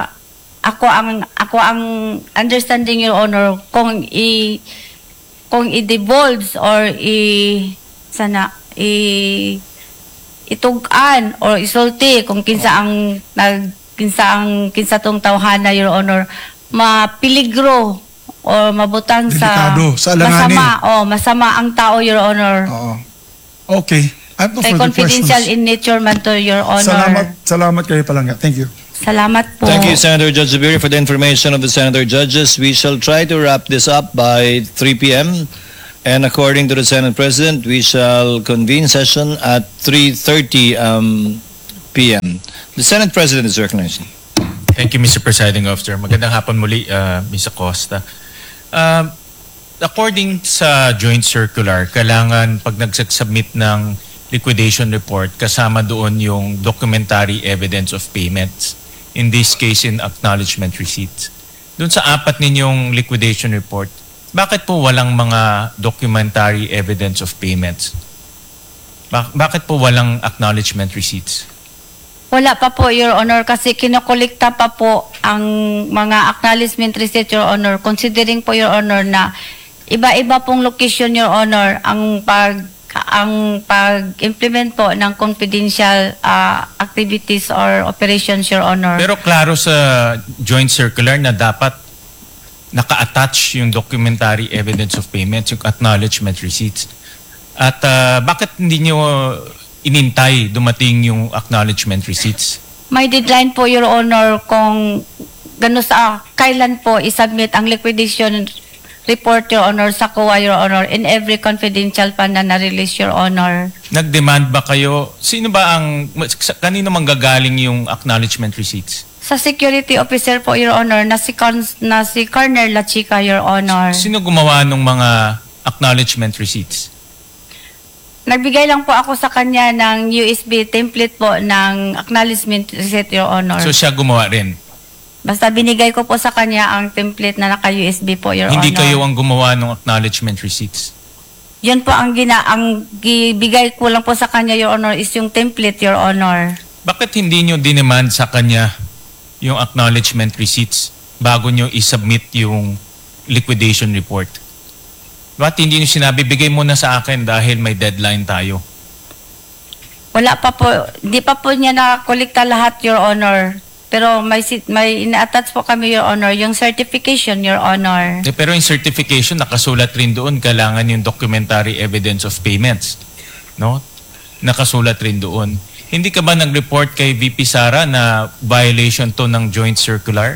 ako ang, ako ang understanding, Your Honor, kung i, kung i-divulge or i, sana, i, itugan or isulti kung kinsa ang nag kinsa ang kinsa tong tawhana, Your Honor, mapiligro o mabutang sa Delikado, sa alanganin. masama, oh, masama ang tao, Your Honor. Oo. Okay. I have no Kay further confidential questions. in nature man to, Your Honor. Salamat, salamat kayo palangga. Thank you. Salamat po. Thank you, Senator Judge Zubiri, for the information of the Senator Judges. We shall try to wrap this up by three p.m. And according to the Senate President, we shall convene session at three thirty um, p m The Senate President is recognized. Thank you, Mister Presiding Officer. Magandang hapon muli, uh, Miz Acosta. Uh, according sa joint circular, kailangan pag nagsubmit ng liquidation report, kasama doon yung documentary evidence of payments. In this case, in acknowledgement receipts. Doon sa apat ninyong liquidation report, bakit po walang mga documentary evidence of payments? Bak- bakit po walang acknowledgement receipts? Wala pa po, Your Honor, kasi kinokolekta pa po ang mga acknowledgement receipt, Your Honor. Considering po, Your Honor, na iba-iba pong location, Your Honor, ang pag ang pag-implement po ng confidential uh, activities or operations, Your Honor. Pero klaro sa joint circular na dapat naka-attach yung documentary evidence of payments, yung acknowledgement receipts. At uh, bakit hindi nyo inintay dumating yung acknowledgement receipts? May deadline po, Your Honor, kung gano sa kailan po isubmit ang liquidation report, Your Honor, sa C O A, Your Honor, in every confidential fund na na-release, Your Honor. Nag-demand ba kayo? Sino ba ang, kanino manggagaling yung acknowledgement receipts? Sa security officer po, Your Honor, na si, Con- na si Colonel La Chica, Your Honor. Sino gumawa ng mga acknowledgement receipts? Nagbigay lang po ako sa kanya ng U S B template po ng acknowledgement receipt, Your Honor. So siya gumawa rin? Basta binigay ko po sa kanya ang template na naka-U S B po, Your Hindi Honor. kayo ang gumawa ng acknowledgement receipts? Yun po ang gina ang gibigay ko lang po sa kanya, Your Honor, is yung template, Your Honor. Bakit hindi nyo dinemand sa kanya yung acknowledgement receipts bago nyo isubmit yung liquidation report? Bakit hindi nyo sinabi, bigay mo na sa akin dahil may deadline tayo? Wala pa po, di pa po niya nakakolekta lahat, Your Honor. Pero may sit- may ina-attach po kami, Your Honor, yung certification, Your Honor. Eh, pero yung certification, nakasulat rin doon, kailangan yung documentary evidence of payments. No? Nakasulat rin doon. Hindi ka ba nag-report kay V P Sara na violation to ng joint circular?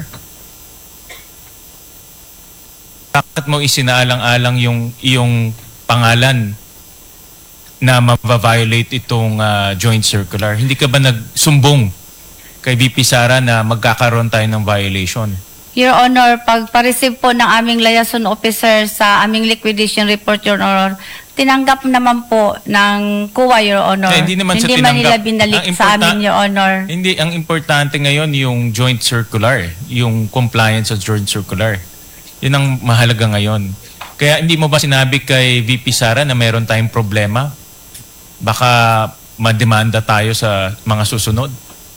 Bakit mo isinaalang-alang yung iyong pangalan na ma-violate itong uh, joint circular? Hindi ka ba nagsumbong kay V P Sara na magkakaroon tayo ng violation? Your Honor, pag pa-receive po ng aming liaison officer sa aming liquidation report, Your Honor, tinanggap naman po ng C O A, Your Honor. Eh, hindi naman sa man tinanggap. nila binalik Ang sa importa- amin, Your Honor. Hindi, ang importante ngayon yung joint circular, yung compliance sa joint circular. Yun ang mahalaga ngayon. Kaya hindi mo ba sinabi kay V P Sara na meron tayong problema? Baka mademanda tayo sa mga susunod.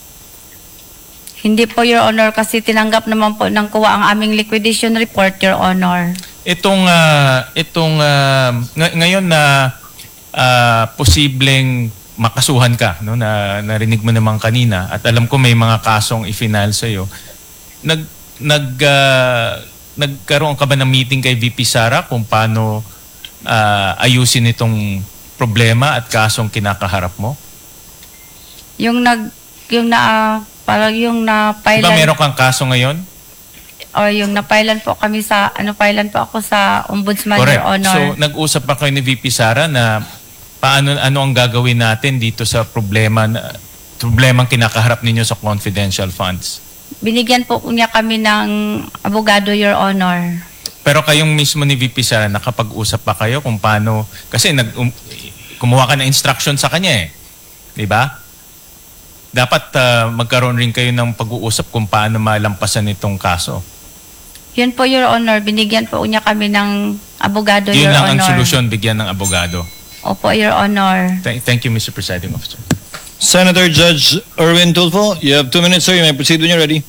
Hindi po, Your Honor, kasi tinanggap naman po ng C O A ang aming liquidation report, Your Honor. Itong ah, itong ah, ng- ngayon na ah, posibleng makasuhan ka, no, na narinig mo naman kanina at alam ko may mga kasong i-final sa iyo. Nag nag ah, nagkaroon ka ba ng meeting kay V P Sara kung paano ah, ayusin itong problema at kasong kinakaharap mo? Yung nag yung na parang yung na Di ba meron kang kaso ngayon? o yung napailan po kami sa ano pailan po ako sa Ombudsman, Correct. Your Honor. So nag-usap pa kayo ni V P Sara na paano ano ang gagawin natin dito sa problema na problemang kinakaharap ninyo sa confidential funds. Binigyan po niya kami ng abogado, Your Honor. Pero kayong mismo ni V P Sara, nakapag-usap pa kayo kung paano, kasi nag, um, kumuha ka ng instruction sa kanya eh. Di ba? Dapat uh, magkaroon rin kayo ng pag-uusap kung paano malampasan itong kaso. Yun po, Your Honor. Binigyan po niya kami ng abogado, Yun Your lang ang Honor. solusyon, bigyan ng abogado. Opo, Your Honor. Th- thank you, Mister Presiding Officer. Senator Judge Erwin Tulfo, you have two minutes, sir. You may proceed when you're ready.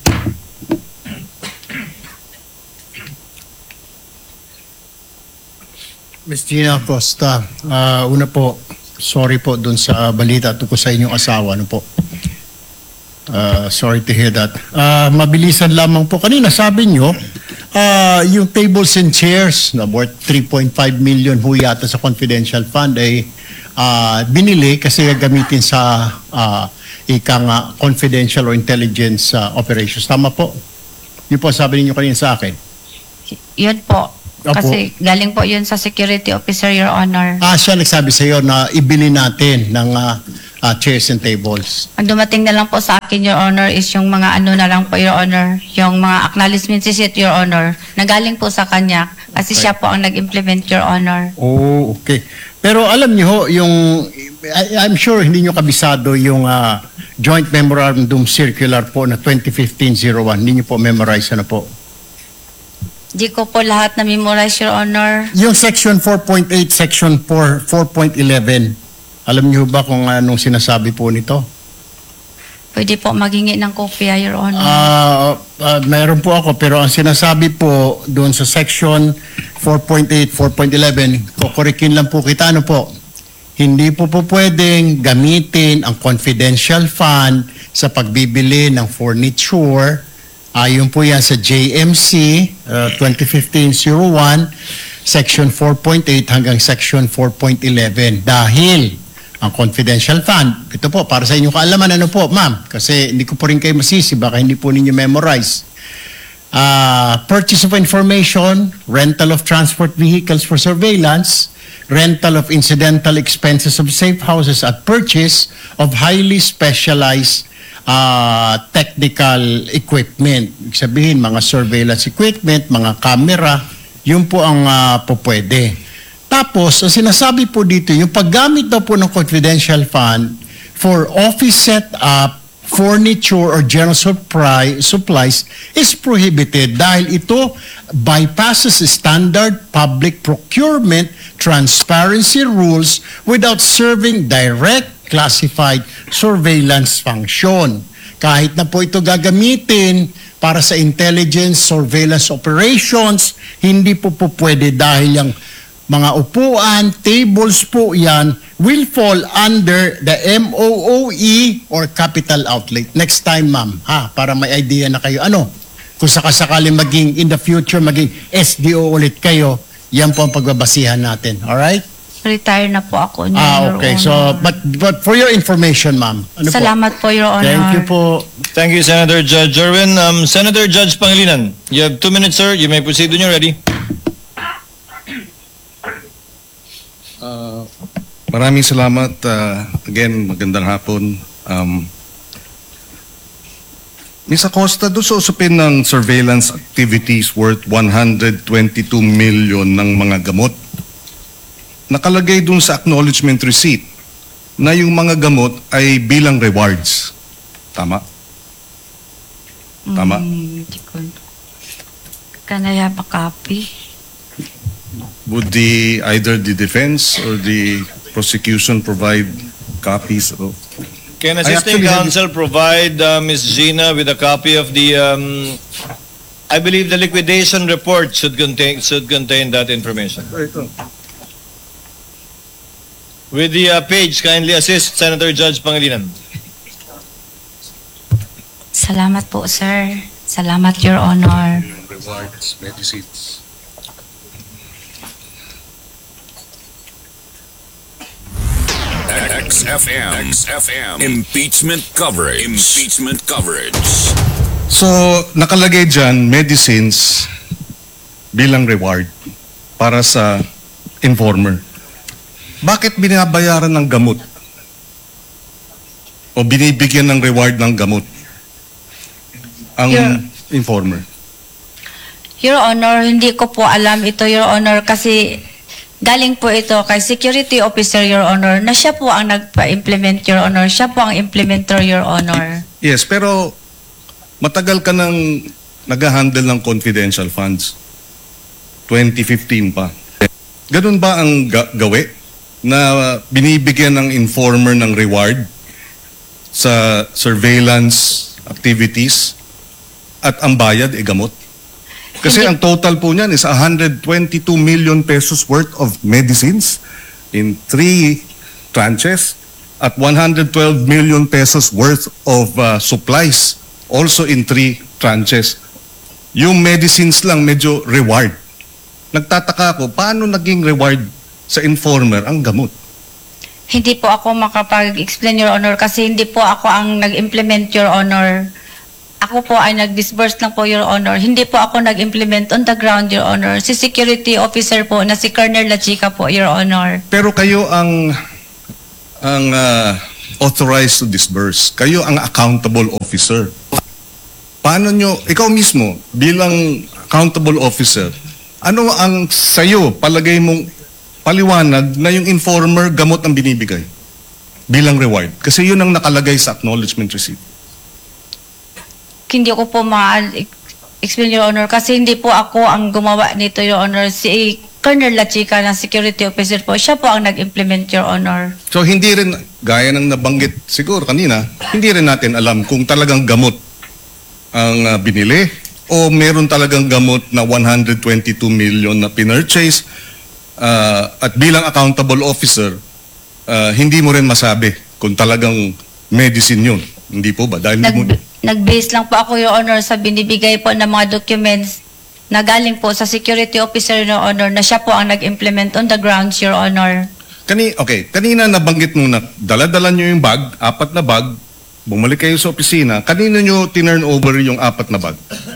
Miz Gina Acosta, ah, una po, sorry po dun sa balita tungkol sa inyong asawa. Ano po? Ah, sorry to hear that. Ah, mabilisan lamang po. Kanina sabi nyo, Ah, yung tables and chairs na worth three point five million ho yata sa confidential fund ay ah, binili kasi gagamitin sa ah, ika nga confidential or intelligence ah, operations. Tama po? Yun po sabi ninyo kanina sa akin. Yun po. Opo. Kasi galing po yun sa security officer, Your Honor. Ah, siya nagsabi sa iyo na ibili natin ng ah, ah, chairs and tables. Ang dumating na lang po sa akin, Your Honor, is yung mga ano na lang po, Your Honor, yung mga acknowledgement receipt, Your Honor, na galing po sa kanya kasi Okay. siya po ang nag-implement, Your Honor. Oh, okay. Pero alam niyo ho, yung I, I'm sure hindi niyo kabisado yung ah, Joint Memorandum Circular po na twenty fifteen oh one. Hindi niyo po memorize ano po. Di ko po lahat na memorize, Your Honor. Yung section four point eight, section four, four point eleven. Alam niyo ba kung anong sinasabi po nito? Pwede po maghingi ng kopya, Your Honor. Ah, ah, mayroon po ako pero ang sinasabi po doon sa section four point eight, four point eleven, kokorikin lang po kita ano po. Hindi po po pwedeng gamitin ang confidential fund sa pagbibili ng furniture. Ayon po yan sa J M C uh, twenty fifteen oh one, section four point eight hanggang section four point eleven. Dahil ang confidential fund, ito po, para sa inyong kaalaman, ano po, ma'am, kasi hindi ko po rin kayo masisi, baka hindi po ninyo memorize. Uh, purchase of information, rental of transport vehicles for surveillance, rental of incidental expenses of safe houses at purchase of highly specialized uh, technical equipment. Ibig sabihin, mga surveillance equipment, mga camera, yun po ang uh, po pwede. Tapos, ang sinasabi po dito, yung paggamit daw po ng confidential fund for office setup, furniture, or general supply, supplies is prohibited dahil ito bypasses standard public procurement transparency rules without serving direct classified surveillance function. Kahit na po ito gagamitin para sa intelligence surveillance operations, hindi po po pwede dahil yung mga upuan, tables po yan, will fall under the M O O E or capital outlay. Next time, ma'am, ha, para may idea na kayo. Ano, kung sakasakali maging, in the future, maging S D O ulit kayo, yan po ang pagbabasihan natin. Alright? Retire na po ako niya, Ah, Your okay. Honor. So, but but for your information, ma'am. Ano po? Salamat po, Your Honor. Thank you po. Thank you, Senator Judge Jerwin. Um, Senator Judge Pangilinan, you have two minutes, sir. You may proceed when you're ready. Uh, maraming salamat. Uh, again, magandang hapon. Um, Miz Acosta, doon sa usapin ng surveillance activities worth one hundred twenty-two million ng mga gamot, nakalagay doon sa acknowledgement receipt na yung mga gamot ay bilang rewards. Tama? Tama? Mm, hindi ko. Can I have a copy? Would the either the defense or the prosecution provide copies of? Can I assisting actually have- counsel provide uh, Miz Gina with a copy of the, um, I believe the liquidation report should contain, should contain that information. With the uh, page, kindly assist Senator Judge Pangilinan. Salamat po, sir. Salamat, Your Honor. Rewards, medicines. X F M. X F M. Impeachment coverage. Impeachment coverage. So, nakalagay dyan, medicines bilang reward para sa informer. Bakit binabayaran ng gamot? O binibigyan ng reward ng gamot ang Yeah. informer? Your Honor, hindi ko po alam ito, Your Honor, kasi galing po ito kay Security Officer, Your Honor, na siya po ang nagpa-implement, Your Honor. Siya po ang implementer, Your Honor. Yes, pero matagal ka nang nag-handle ng confidential funds. twenty fifteen pa. Ganun ba ang ga- gawi na binibigyan ng informer ng reward sa surveillance activities at ang bayad ay gamot? Kasi ang total po niyan is one hundred twenty-two million pesos worth of medicines in three tranches at one hundred twelve million pesos worth of uh, supplies also in three tranches. yung medicines lang medyo reward. Nagtataka ako, paano naging reward sa informer ang gamot? Hindi po ako makapag-explain, Your Honor, kasi hindi po ako ang nag-implement, Your Honor. Ako po ay nag-disburse lang po, Your Honor. Hindi po ako nag-implement on the ground, Your Honor. Si security officer po na si Colonel La Chica po, Your Honor. Pero kayo ang ang ah, authorized to disburse. Kayo ang accountable officer. Paano nyo, ikaw mismo, bilang accountable officer, ano ang sayo, palagay mong paliwanag na yung informer gamot ang binibigay bilang reward? Kasi yun ang nakalagay sa acknowledgement receipt. Hindi ko po ma-explain, Your Honor, kasi hindi po ako ang gumawa nito, Your Honor. Si Colonel La Chica na security officer po, siya po ang nag-implement, Your Honor. So hindi rin, gaya ng nabanggit siguro kanina, hindi rin natin alam kung talagang gamot ang ah, binili o meron talagang gamot na one hundred twenty-two million na pinurchase ah, at bilang accountable officer, ah, hindi mo rin masabi kung talagang medicine yun. Hindi po ba? Dahil hindi mo... Nag, nag-base lang po ako, Your Honor, sa binibigay po ng mga documents na galing po sa security officer, Your Honor, na siya po ang nag-implement on the grounds, Your Honor. Kani, okay, kanina nabanggit mo na dala-dala nyo yung bag, apat na bag, bumalik kayo sa opisina, kanina nyo tinurn over yung apat na bag?